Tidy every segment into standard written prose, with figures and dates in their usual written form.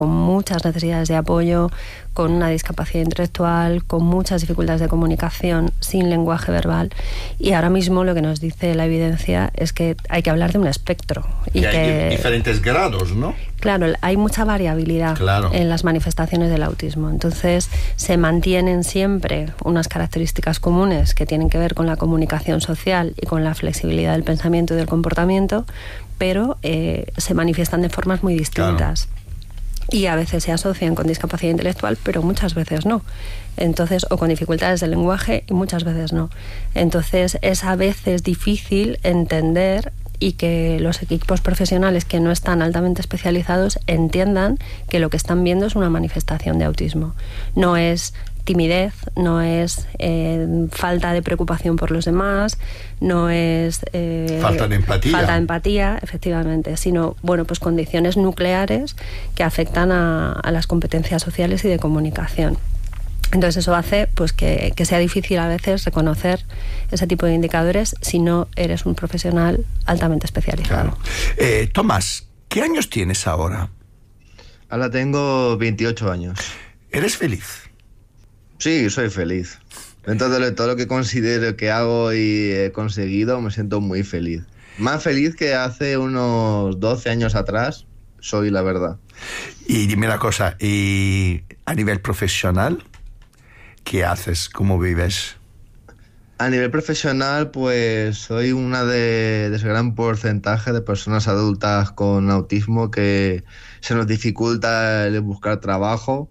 con muchas necesidades de apoyo, con una discapacidad intelectual, con muchas dificultades de comunicación, sin lenguaje verbal. Y ahora mismo lo que nos dice la evidencia es que hay que hablar de un espectro. Y hay diferentes grados, ¿no? Claro, hay mucha variabilidad en las manifestaciones del autismo. Entonces, se mantienen siempre unas características comunes que tienen que ver con la comunicación social y con la flexibilidad del pensamiento y del comportamiento, pero se manifiestan de formas muy distintas. Claro. Y a veces se asocian con discapacidad intelectual, pero muchas veces no. Entonces, o con dificultades del lenguaje y muchas veces no. Entonces, es a veces difícil entender y que los equipos profesionales que no están altamente especializados entiendan que lo que están viendo es una manifestación de autismo. No es timidez, no es falta de preocupación por los demás, no es falta de empatía, efectivamente, sino pues condiciones nucleares que afectan a las competencias sociales y de comunicación. Entonces eso hace pues que sea difícil a veces reconocer ese tipo de indicadores si no eres un profesional altamente especializado. Claro. Tomás, ¿qué años tienes ahora? Ahora tengo 28 años. ¿Eres feliz? Sí, soy feliz. Dentro de todo lo que considero que hago y he conseguido, me siento muy feliz. Más feliz que hace unos 12 años atrás, soy, la verdad. Y dime una cosa, ¿y a nivel profesional qué haces? ¿Cómo vives? A nivel profesional, pues soy una de ese gran porcentaje de personas adultas con autismo que se nos dificulta el buscar trabajo.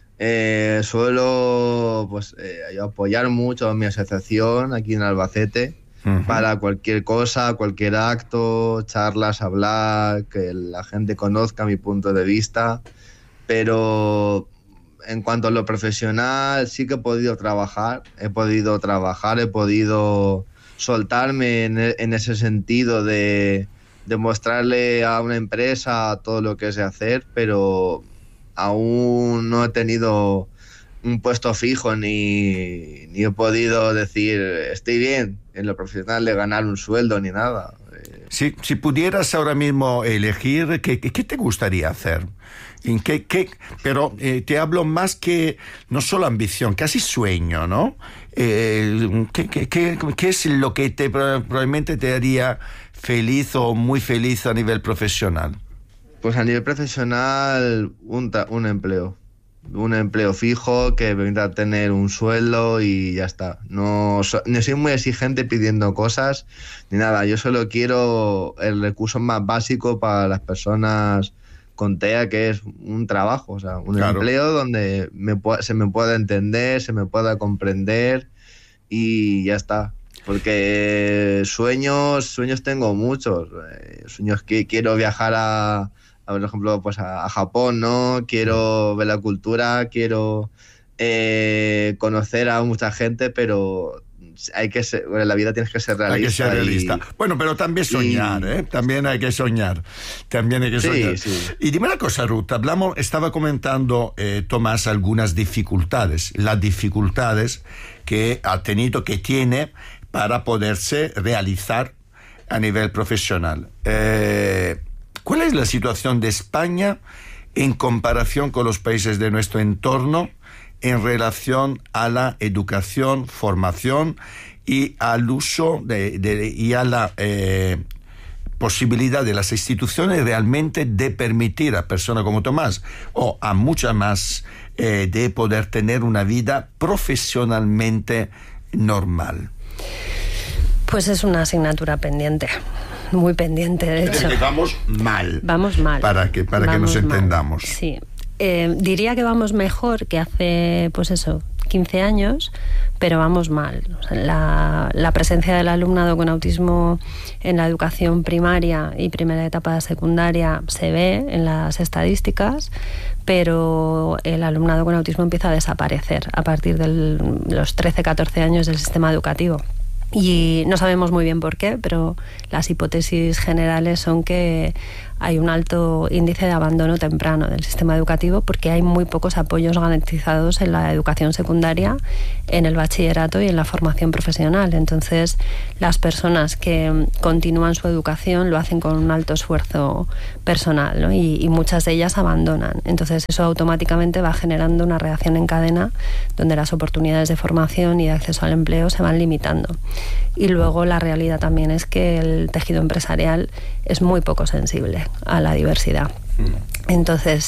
Suelo yo apoyar mucho a mi asociación aquí en Albacete para cualquier cosa, cualquier acto, charlas, hablar, que la gente conozca mi punto de vista, pero en cuanto a lo profesional sí que he podido trabajar, he podido soltarme en ese sentido de mostrarle a una empresa todo lo que sé hacer, pero aún no he tenido un puesto fijo ni he podido decir estoy bien en lo profesional de ganar un sueldo ni nada. Si pudieras ahora mismo elegir, ¿qué te gustaría hacer? Pero te hablo más que no solo ambición, casi sueño, ¿no? ¿Qué es lo que probablemente te haría feliz o muy feliz a nivel profesional? Pues a nivel profesional, un empleo fijo que me permita tener un sueldo y ya está. No soy muy exigente pidiendo cosas ni nada. Yo solo quiero el recurso más básico para las personas con TEA, que es un trabajo, o sea, un empleo donde se me pueda entender, se me pueda comprender y ya está. Porque sueños tengo muchos. Sueños que quiero viajar por ejemplo, pues a Japón, ¿no? Quiero ver la cultura, quiero conocer a mucha gente, pero en la vida tienes que ser realista. Hay que ser realista. Bueno, pero también soñar, ¿eh? También hay que soñar. Sí. Y dime una cosa, Ruth, estaba comentando Tomás algunas dificultades, las dificultades que ha tenido, que tiene para poderse realizar a nivel profesional. ¿Cuál es la situación de España en comparación con los países de nuestro entorno en relación a la educación, formación y al uso y a la posibilidad de las instituciones realmente de permitir a personas como Tomás o a muchas más de poder tener una vida profesionalmente normal? Pues es una asignatura pendiente. Muy pendiente, de hecho. Vamos mal. Para que nos entendamos. Mal. Sí. Diría que vamos mejor que hace, 15 años, pero vamos mal. O sea, la presencia del alumnado con autismo en la educación primaria y primera etapa de secundaria se ve en las estadísticas, pero el alumnado con autismo empieza a desaparecer a partir de los 13-14 años del sistema educativo. Y no sabemos muy bien por qué, pero las hipótesis generales son que hay un alto índice de abandono temprano del sistema educativo porque hay muy pocos apoyos garantizados en la educación secundaria, en el bachillerato y en la formación profesional. Entonces, las personas que continúan su educación lo hacen con un alto esfuerzo personal, ¿no? y muchas de ellas abandonan. Entonces, eso automáticamente va generando una reacción en cadena donde las oportunidades de formación y de acceso al empleo se van limitando. Y luego la realidad también es que el tejido empresarial es muy poco sensible a la diversidad. Entonces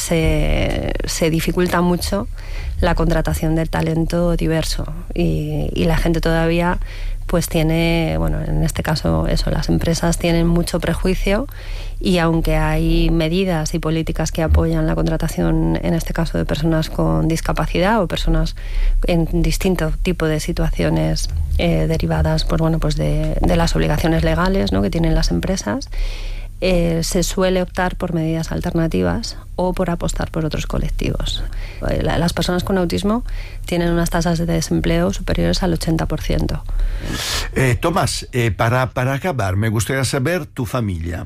se dificulta mucho la contratación del talento diverso y la gente todavía pues tiene, bueno, en este caso eso, las empresas tienen mucho prejuicio y aunque hay medidas y políticas que apoyan la contratación, en este caso de personas con discapacidad o personas en distinto tipo de situaciones derivadas pues, bueno, pues de las obligaciones legales, ¿no?, que tienen las empresas, se suele optar por medidas alternativas o por apostar por otros colectivos. Las personas con autismo tienen unas tasas de desempleo superiores al 80%. Tomás, para acabar, me gustaría saber tu familia.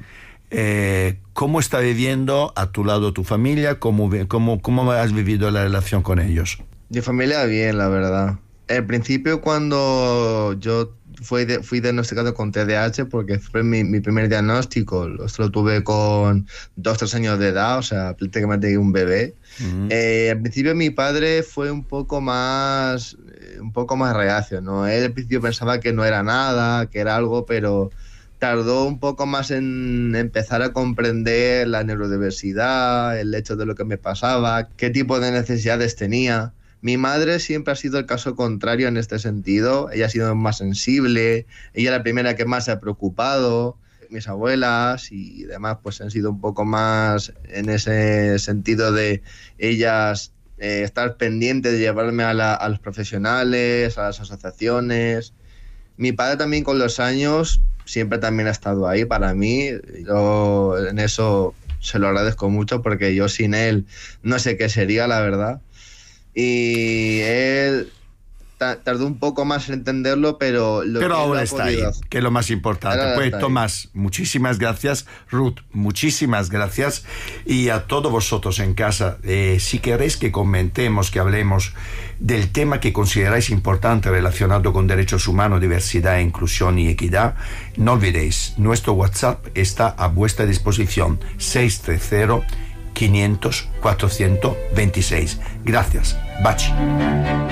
¿Cómo está viviendo a tu lado tu familia? ¿Cómo has vivido la relación con ellos? Mi familia bien, la verdad. Al principio, cuando yo fui diagnosticado con TDAH, porque fue mi primer diagnóstico, lo tuve con 2-3 años de edad, o sea, prácticamente un bebé. Al principio mi padre fue un poco más reacio, ¿no? Él al principio pensaba que no era nada, que era algo, pero tardó un poco más en empezar a comprender la neurodiversidad, el hecho de lo que me pasaba, qué tipo de necesidades tenía. Mi madre siempre ha sido el caso contrario en este sentido. Ella ha sido más sensible, ella es la primera que más se ha preocupado. Mis abuelas y demás pues han sido un poco más en ese sentido de ellas estar pendientes de llevarme a los profesionales, a las asociaciones. Mi padre también con los años siempre también ha estado ahí para mí. Yo en eso se lo agradezco mucho porque yo sin él no sé qué sería, la verdad. Y él tardó un poco más en entenderlo, pero ahora está ahí, que es lo más importante. Pues Tomás, muchísimas gracias. Ruth, muchísimas gracias. Y a todos vosotros en casa, si queréis que comentemos, que hablemos del tema que consideráis importante relacionado con derechos humanos, diversidad, inclusión y equidad, no olvidéis, nuestro WhatsApp está a vuestra disposición, 630 500 426. Gracias. Baci.